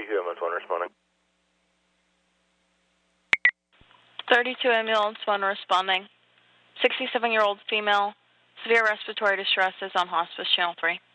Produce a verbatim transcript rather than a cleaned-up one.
thirty-two ambulance one responding. thirty-two ambulance one responding. sixty-seven-year-old female, severe respiratory distress is on hospice channel three.